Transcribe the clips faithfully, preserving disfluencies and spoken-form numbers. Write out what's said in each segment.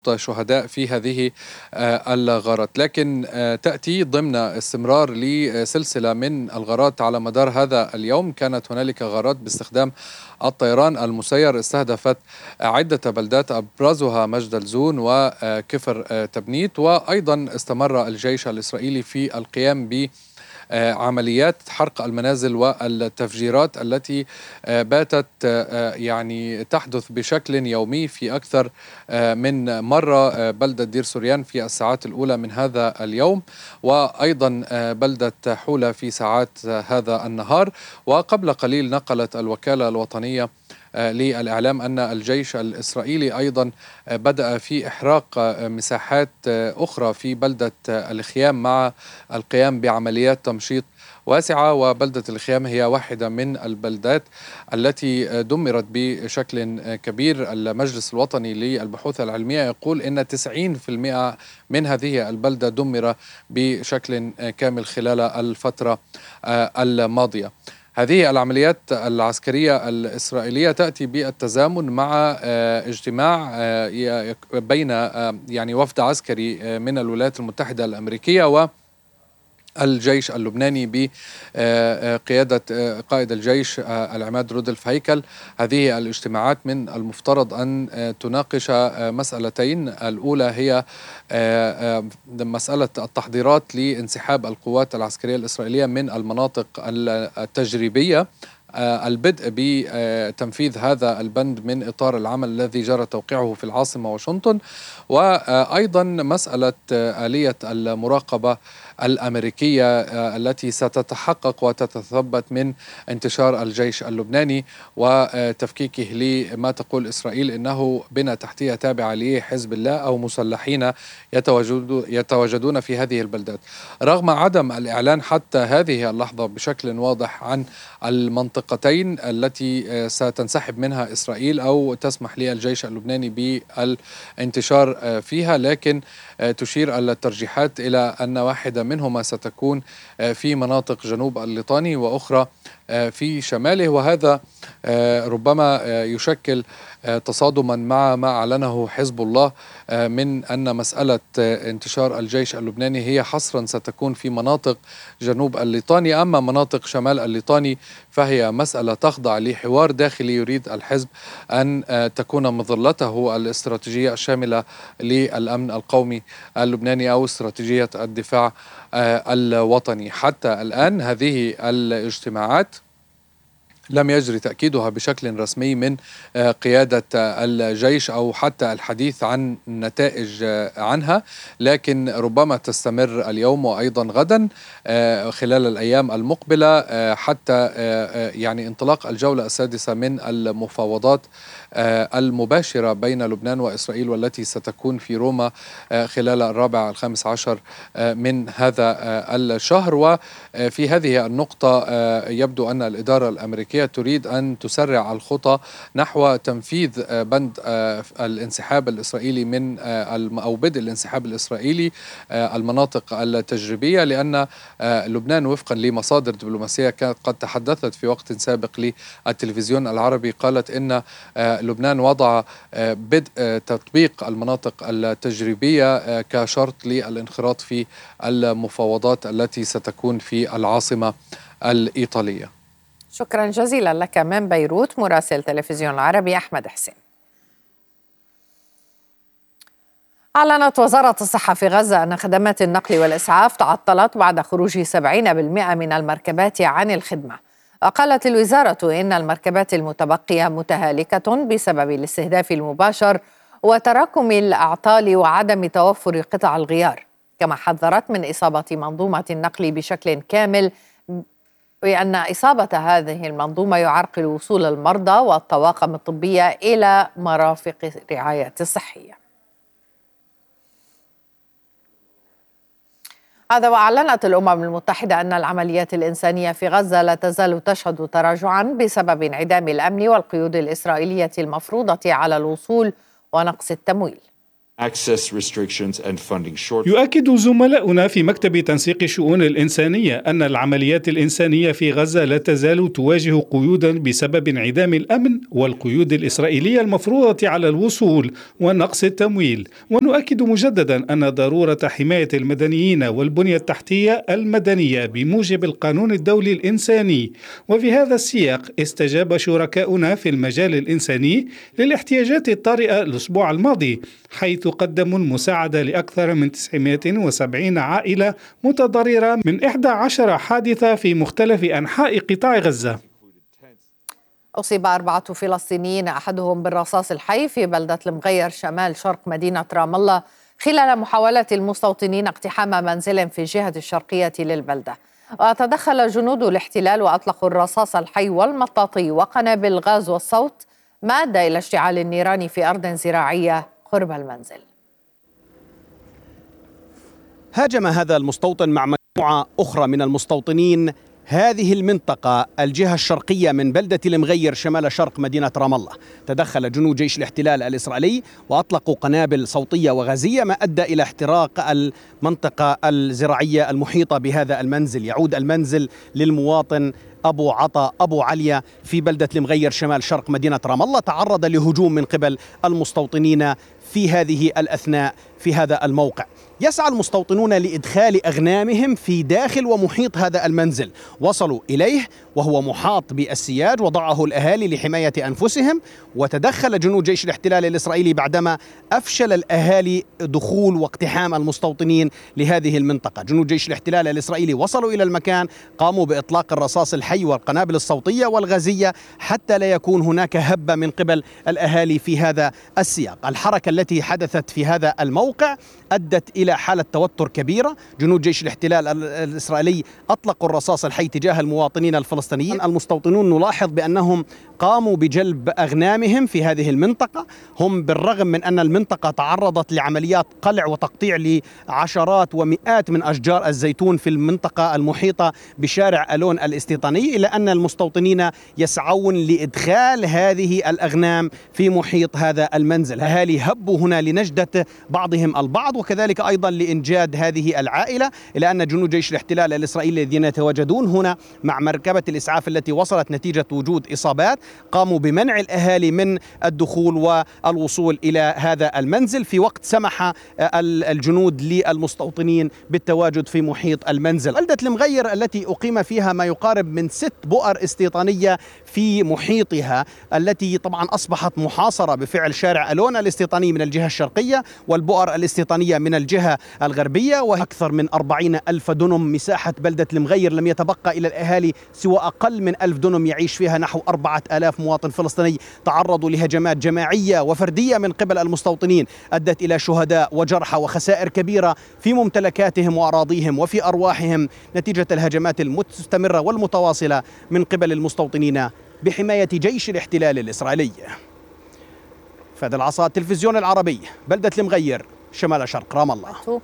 شهداء في هذه آه، الغارات، لكن آه، تأتي ضمن استمرار لسلسلة من الغارات على مدار هذا اليوم. كانت هنالك غارات باستخدام الطيران المسير استهدفت عدة بلدات أبرزها مجد الزون وكفر آه، تبنيت، وأيضا استمر الجيش الإسرائيلي في القيام ب آه، عمليات حرق المنازل والتفجيرات التي آه، باتت آه، يعني تحدث بشكل يومي في أكثر آه، من مرة. آه، بلدة دير سوريان في الساعات الأولى من هذا اليوم، وأيضا آه، بلدة حولة في ساعات آه، هذا النهار. وقبل قليل نقلت الوكالة الوطنية آه، للإعلام أن الجيش الإسرائيلي أيضا آه، بدأ في إحراق آه، مساحات آه، أخرى في بلدة آه، الخيام مع القيام بعمليات تمشيط واسعة. وبلدة الخيام هي واحدة من البلدات التي آه، دمرت بشكل آه، كبير. المجلس الوطني للبحوث العلمية يقول أن تسعين بالمئة من هذه البلدة دمر بشكل آه، كامل خلال الفترة آه، الماضية. هذه العمليات العسكرية الإسرائيلية تأتي بالتزامن مع آه، اجتماع آه، ي- بين آه، يعني وفد عسكري آه، من الولايات المتحدة الأمريكية و الجيش اللبناني بقيادة قائد الجيش آه، العماد رودلف هيكل. هذه الاجتماعات من المفترض أن آه، تناقش آه، مسألتين. الأولى هي آه، آه، مسألة التحضيرات لانسحاب القوات العسكرية الإسرائيلية من المناطق التجريبية، آه، البدء بتنفيذ هذا البند من إطار العمل الذي جرى توقيعه في العاصمة واشنطن، وأيضا مسألة آه، آلية المراقبة الأمريكية آه، التي ستتحقق وتتثبت من انتشار الجيش اللبناني وتفكيكه لما تقول إسرائيل إنه بنى تحتية تابعة لحزب الله أو مسلحين يتواجدو- يتواجدون في هذه البلدات. رغم عدم الإعلان حتى هذه اللحظة بشكل واضح عن المنطقتين التي آه، ستنسحب منها إسرائيل أو تسمح للجيش اللبناني بالانتشار آه، فيها، لكن آه، تشير الترجيحات إلى أن واحدة منهما ستكون آه، في مناطق جنوب الليطاني وأخرى آه، في شماله. وهذا آه، ربما آه، يشكل آه، تصادما مع ما أعلنه حزب الله آه، من أن مسألة آه، انتشار الجيش اللبناني هي حصرا ستكون في مناطق جنوب الليطاني، أما مناطق شمال الليطاني فهي مسألة تخضع لحوار داخلي يريد الحزب أن آه، تكون مظلته الاستراتيجية الشاملة للأمن القومي اللبناني أو استراتيجية الدفاع آه، الوطني. حتى الآن هذه الاجتماعات لم يجري تأكيدها بشكل رسمي من آه، قيادة آه، الجيش أو حتى الحديث عن نتائج آه، عنها، لكن ربما تستمر اليوم وأيضا غدا آه، خلال الأيام المقبلة آه، حتى آه، آه، يعني انطلاق الجولة السادسة من المفاوضات آه، المباشرة بين لبنان وإسرائيل، والتي ستكون في روما آه، خلال الرابع الخامس عشر آه، من هذا آه، الشهر. وفي هذه النقطة آه، يبدو أن الإدارة الأمريكية تريد أن تسرع الخطى نحو تنفيذ آه، بند آه، الانسحاب الإسرائيلي من آه، الم- أو بدء الانسحاب الإسرائيلي آه، المناطق التجريبية، لأن آه، لبنان وفقا لمصادر دبلوماسية كانت قد تحدثت في وقت سابق للتلفزيون العربي قالت إن آه، لبنان وضع آه، بدء آه، تطبيق المناطق التجريبية آه، كشرط للانخراط في المفاوضات التي ستكون في العاصمة الإيطالية. شكرا جزيلا لك من بيروت مراسل تلفزيون العربي أحمد حسين. أعلنت وزارة الصحة في غزة أن خدمات النقل والإسعاف تعطلت بعد خروج سبعين بالمئة من المركبات عن الخدمة. وقالت الوزارة إن المركبات المتبقية متهالكة بسبب الاستهداف المباشر وتراكم الأعطال وعدم توفر قطع الغيار، كما حذرت من إصابة منظومة النقل بشكل كامل، وأن إصابة هذه المنظومة يعرقل وصول المرضى والطواقم الطبية إلى مرافق الرعاية الصحية. هذا وأعلنت الأمم المتحدة أن العمليات الإنسانية في غزة لا تزال تشهد تراجعا بسبب انعدام الأمن والقيود الإسرائيلية المفروضة على الوصول ونقص التمويل. يؤكد زملاؤنا في مكتب تنسيق الشؤون الإنسانية أن العمليات الإنسانية في غزة لا تزال تواجه قيودا بسبب انعدام الأمن والقيود الإسرائيلية المفروضة على الوصول ونقص التمويل. ونؤكد مجددا أن ضرورة حماية المدنيين والبنية التحتية المدنية بموجب القانون الدولي الإنساني. وفي هذا السياق استجاب شركاؤنا في المجال الإنساني للاحتياجات الطارئة الأسبوع الماضي، حيث قدموا المساعدة لأكثر من تسعمائة وسبعين عائلة متضررة من إحدى عشرة حادثة في مختلف أنحاء قطاع غزة. أصيب أربعة فلسطينيين أحدهم بالرصاص الحي في بلدة المغير شمال شرق مدينة رام الله خلال محاولات المستوطنين اقتحام منزل في الجهة الشرقية للبلدة. وتدخل جنود الاحتلال وأطلقوا الرصاص الحي والمطاطي وقنابل الغاز والصوت، ما أدى إلى اشتعال النيران في أرض زراعية قرب المنزل. هاجم هذا المستوطن مع مجموعة أخرى من المستوطنين هذه المنطقة الجهة الشرقية من بلدة المغير شمال شرق مدينة رام الله. تدخل جنود جيش الاحتلال الإسرائيلي وأطلقوا قنابل صوتية وغازية، ما أدى إلى احتراق المنطقة الزراعية المحيطة بهذا المنزل. يعود المنزل للمواطن أبو عطا أبو عليا في بلدة المغير شمال شرق مدينة رام الله، تعرض لهجوم من قبل المستوطنين في هذه الأثناء في هذا الموقع. يسعى المستوطنون لإدخال أغنامهم في داخل ومحيط هذا المنزل، وصلوا إليه وهو محاط بالسياج وضعه الأهالي لحماية أنفسهم. وتدخل جنود جيش الاحتلال الإسرائيلي بعدما أفشل الأهالي دخول واقتحام المستوطنين لهذه المنطقة. جنود جيش الاحتلال الإسرائيلي وصلوا إلى المكان، قاموا بإطلاق الرصاص الحي والقنابل الصوتية والغازية حتى لا يكون هناك هبة من قبل الأهالي في هذا السياق. الحركة التي حدثت في هذا الموقع أدت إلى حالة توتر كبيرة. جنود جيش الاحتلال الإسرائيلي أطلقوا الرصاص الحي تجاه المواطنين الفلسطينيين. المستوطنون نلاحظ بأنهم قاموا بجلب أغنامهم في هذه المنطقة. هم بالرغم من أن المنطقة تعرضت لعمليات قلع وتقطيع لعشرات ومئات من أشجار الزيتون في المنطقة المحيطة بشارع ألون الاستيطاني، إلا أن المستوطنين يسعون لإدخال هذه الأغنام في محيط هذا المنزل. الأهالي هبوا هنا لنجدة بعضهم البعض، وكذلك أيضا لإنجاد هذه العائلة، إلى أن جنود جيش الاحتلال الإسرائيلي الذين يتواجدون هنا مع مركبة الإسعاف التي وصلت نتيجة وجود إصابات قاموا بمنع الأهالي من الدخول والوصول إلى هذا المنزل، في وقت سمح الجنود للمستوطنين بالتواجد في محيط المنزل. بلدة المغير التي أقيم فيها ما يقارب من ست بؤر استيطانية في محيطها، التي طبعا أصبحت محاصرة بفعل شارع ألون الاستيطاني من الجهة الشرقية والبؤر الاستيطانية من الجهة الغربية. وأكثر من أربعين ألف دنم مساحة بلدة المغير لم يتبقى إلى الأهالي سوى أقل من ألف دنم يعيش فيها نحو أربعة آلاف مواطن فلسطيني تعرضوا لهجمات جماعية وفردية من قبل المستوطنين، أدت إلى شهداء وجرحى وخسائر كبيرة في ممتلكاتهم وأراضيهم وفي أرواحهم نتيجة الهجمات المستمرة والمتواصلة من قبل المستوطنين بحماية جيش الاحتلال الإسرائيلي. فهذا العصا التلفزيون العربي، بلدة المغير شمال شرق رام الله.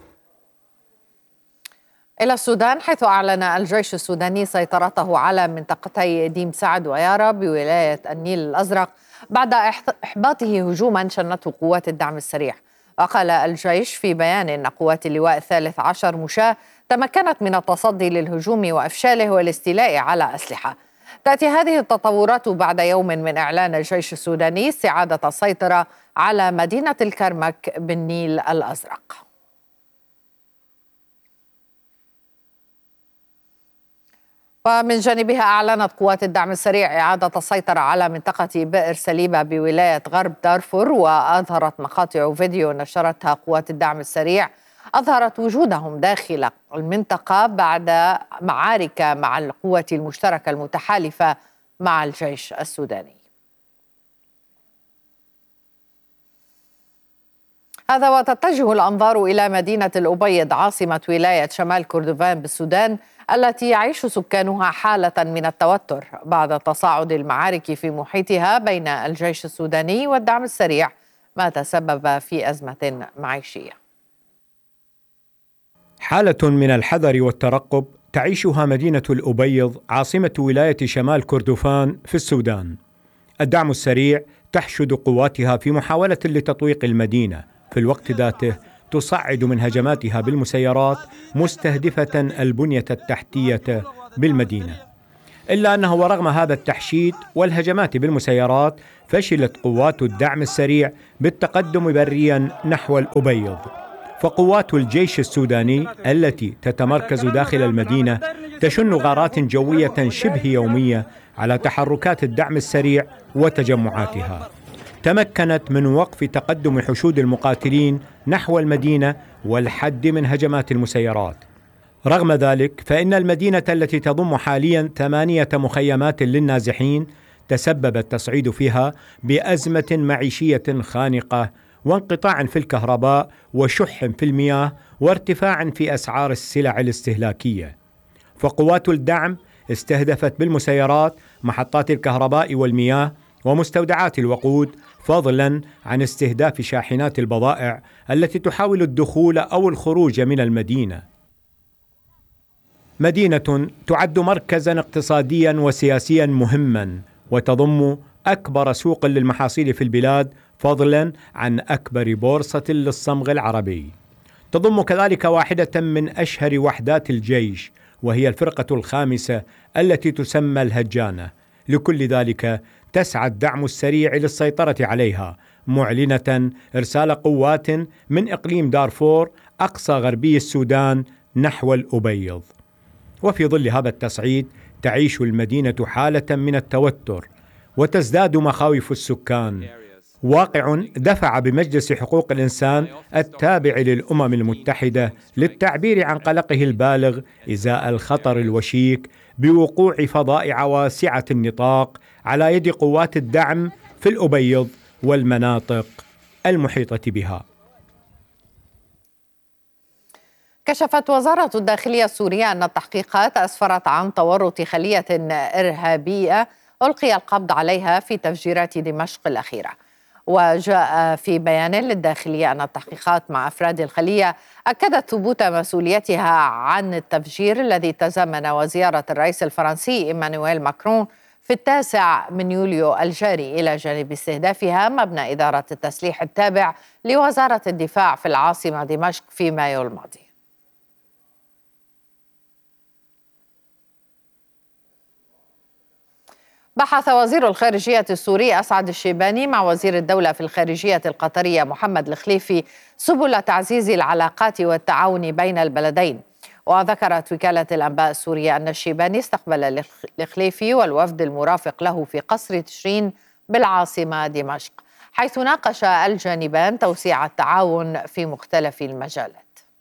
إلى السودان، حيث أعلن الجيش السوداني سيطرته على منطقتي ديم سعد ويارا بولاية النيل الأزرق بعد إحباطه هجوما شنته قوات الدعم السريع. وقال الجيش في بيان أن قوات اللواء الثالث عشر مشاة تمكنت من التصدي للهجوم وإفشاله والاستيلاء على أسلحة. تأتي هذه التطورات بعد يوم من إعلان الجيش السوداني استعادة السيطرة على مدينة الكرمك بالنيل الأزرق. ومن جانبها أعلنت قوات الدعم السريع إعادة السيطرة على منطقة بئر سليبة بولاية غرب دارفور. وأظهرت مقاطع فيديو نشرتها قوات الدعم السريع أظهرت وجودهم داخل المنطقة بعد معارك مع القوة المشتركة المتحالفة مع الجيش السوداني. هذا وتتجه الأنظار إلى مدينة الأبيض عاصمة ولاية شمال كردفان بالسودان، التي يعيش سكانها حالة من التوتر بعد تصاعد المعارك في محيطها بين الجيش السوداني والدعم السريع، ما تسبب في أزمة معيشية. حالة من الحذر والترقب تعيشها مدينة الأبيض عاصمة ولاية شمال كردفان في السودان. الدعم السريع تحشد قواتها في محاولة لتطويق المدينة في الوقت ذاته تصعد من هجماتها بالمسيرات مستهدفة البنية التحتية بالمدينة. إلا أنه ورغم هذا التحشيد والهجمات بالمسيرات فشلت قوات الدعم السريع بالتقدم بريا نحو الأبيض، فقوات الجيش السوداني التي تتمركز داخل المدينة تشن غارات جوية شبه يومية على تحركات الدعم السريع وتجمعاتها، تمكنت من وقف تقدم حشود المقاتلين نحو المدينة والحد من هجمات المسيرات. رغم ذلك فإن المدينة التي تضم حاليا ثمانية مخيمات للنازحين تسبب التصعيد فيها بأزمة معيشية خانقة وانقطاع في الكهرباء وشح في المياه وارتفاع في أسعار السلع الاستهلاكية. فقوات الدعم استهدفت بالمسيرات محطات الكهرباء والمياه ومستودعات الوقود، فضلا عن استهداف شاحنات البضائع التي تحاول الدخول أو الخروج من المدينة. مدينة تعد مركزا اقتصاديا وسياسيا مهما وتضم أكبر سوق للمحاصيل في البلاد، فضلا عن أكبر بورصة للصمغ العربي. تضم كذلك واحدة من أشهر وحدات الجيش وهي الفرقة الخامسة التي تسمى الهجانة. لكل ذلك تسعى الدعم السريع للسيطرة عليها، معلنة إرسال قوات من إقليم دارفور أقصى غربي السودان نحو الأبيض. وفي ظل هذا التصعيد تعيش المدينة حالة من التوتر وتزداد مخاوف السكان، واقع دفع بمجلس حقوق الإنسان التابع للأمم المتحدة للتعبير عن قلقه البالغ إزاء الخطر الوشيك بوقوع فظائع واسعة النطاق على يد قوات الدعم في الأبيض والمناطق المحيطة بها. كشفت وزارة الداخلية السورية أن التحقيقات أسفرت عن تورط خلية إرهابية ألقي القبض عليها في تفجيرات دمشق الأخيرة. وجاء في بيان للداخلية أن التحقيقات مع أفراد الخلية أكدت ثبوت مسؤوليتها عن التفجير الذي تزامن وزيارة الرئيس الفرنسي إيمانويل ماكرون في التاسع من يوليو الجاري، إلى جانب استهدافها مبنى إدارة التسليح التابع لوزارة الدفاع في العاصمة دمشق في مايو الماضي. بحث وزير الخارجية السوري أسعد الشيباني مع وزير الدولة في الخارجية القطرية محمد الخليفي سبل تعزيز العلاقات والتعاون بين البلدين. وذكرت وكالة الأنباء السورية أن الشيباني استقبل الخليفي والوفد المرافق له في قصر تشرين بالعاصمة دمشق، حيث ناقش الجانبان توسيع التعاون في مختلف المجالات.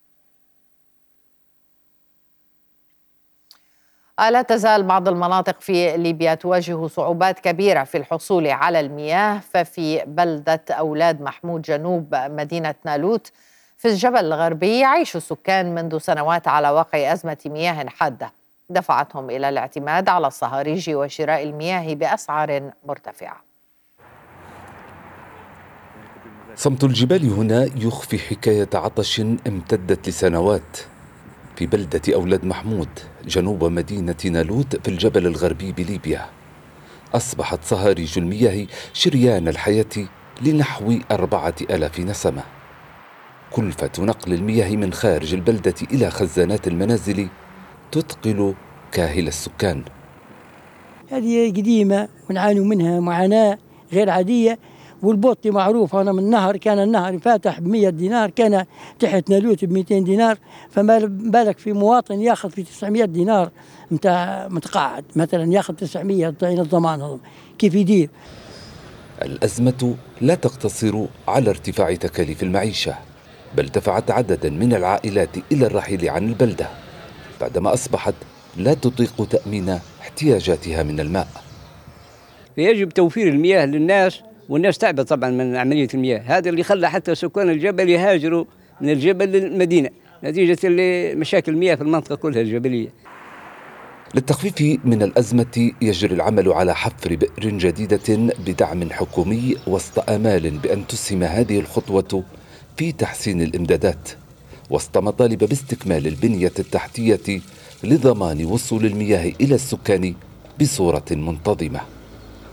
لا تزال بعض المناطق في ليبيا تواجه صعوبات كبيرة في الحصول على المياه، ففي بلدة أولاد محمود جنوب مدينة نالوت في الجبل الغربي يعيش السكان منذ سنوات على وقع أزمة مياه حادة دفعتهم إلى الاعتماد على الصهاريج وشراء المياه بأسعار مرتفعة. صمت الجبال هنا يخفي حكاية عطش امتدت لسنوات. في بلدة أولاد محمود جنوب مدينة نالوت في الجبل الغربي بليبيا أصبحت صهاريج المياه شريان الحياة لنحو أربعة ألاف نسمة. كلفة نقل المياه من خارج البلدة إلى خزانات المنازل تثقل كاهل السكان. هذه قديمة ونعاني منها معاناة غير عادية، والبوطي معروف هنا من النهر، كان النهر فاتح بمية دينار، كان تحت نالوت بمئتين دينار، فما بالك في مواطن ياخذ في تسعمئة دينار متاع متقاعد مثلا ياخذ تسعمئة تعين الضمان، كيف يدير؟ الأزمة لا تقتصر على ارتفاع تكاليف المعيشة، بل دفعت عددا من العائلات إلى الرحيل عن البلدة بعدما أصبحت لا تطيق تأمين احتياجاتها من الماء. فيجب توفير المياه للناس، والناس تعبت طبعا من عملية المياه، هذا اللي خلى حتى سكان الجبل يهاجروا من الجبل للمدينة نتيجة مشاكل المياه في المنطقة كلها الجبلية. للتخفيف من الأزمة يجري العمل على حفر بئر جديدة بدعم حكومي وسط آمال بأن تسهم هذه الخطوة في تحسين الإمدادات، وسط مطالب باستكمال البنية التحتية لضمان وصول المياه إلى السكان بصورة منتظمة.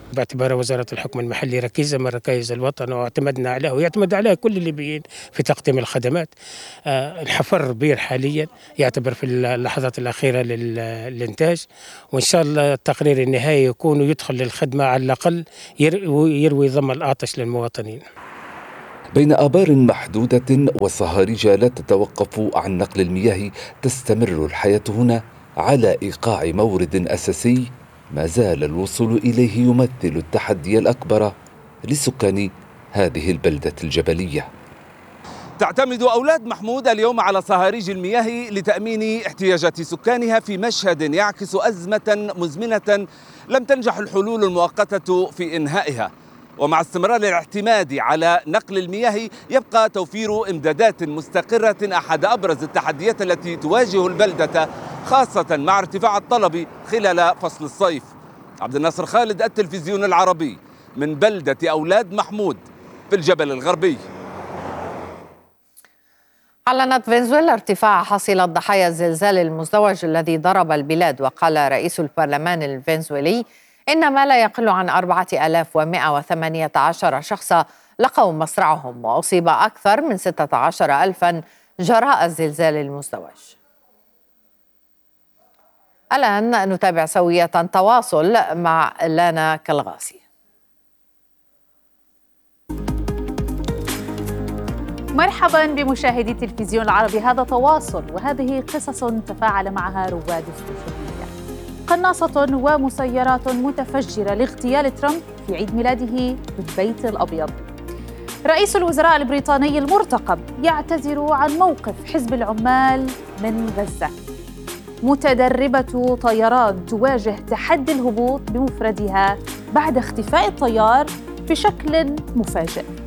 باعتبار وزارة الحكم المحلي ركيزة من ركائز الوطن واعتمدنا عليه ويعتمد عليه كل الليبيين في تقديم الخدمات. الحفر بير حاليا يعتبر في اللحظات الأخيرة للإنتاج، وإن شاء الله التقرير النهائي يكون يدخل للخدمة على الأقل يروي ظما العطش للمواطنين. بين آبار محدودة وصهاريج لا تتوقف عن نقل المياه، تستمر الحياة هنا على إيقاع مورد أساسي ما زال الوصول إليه يمثل التحدي الأكبر لسكان هذه البلدة الجبلية. تعتمد أولاد محمود اليوم على صهاريج المياه لتأمين احتياجات سكانها في مشهد يعكس أزمة مزمنة لم تنجح الحلول المؤقتة في إنهائها. ومع استمرار الاعتماد على نقل المياه يبقى توفير إمدادات مستقرة أحد أبرز التحديات التي تواجه البلدة، خاصة مع ارتفاع الطلب خلال فصل الصيف. عبد الناصر خالد، التلفزيون العربي، من بلدة أولاد محمود في الجبل الغربي. أعلنت فنزويلا ارتفاع حصيلة ضحايا الزلزال المزدوج الذي ضرب البلاد، وقال رئيس البرلمان الفنزويلي إن ما لا يقل عن أربعة آلاف ومئة وثمانية عشر شخصا لقوا مصرعهم، وأصيب أكثر من ستة عشر ألفا جراء الزلزال المزدوج. الآن نتابع سوية تواصل مع لانا كالغاسي. مرحبا بمشاهدي التلفزيون العربي، هذا تواصل وهذه قصص تفاعل معها رواد السوشيال ميديا. قناصة ومسيرات متفجرة لاغتيال ترامب في عيد ميلاده بالبيت الأبيض. رئيس الوزراء البريطاني المرتقب يعتذر عن موقف حزب العمال من غزة. متدربة طيران تواجه تحدي الهبوط بمفردها بعد اختفاء الطيار بشكل مفاجئ.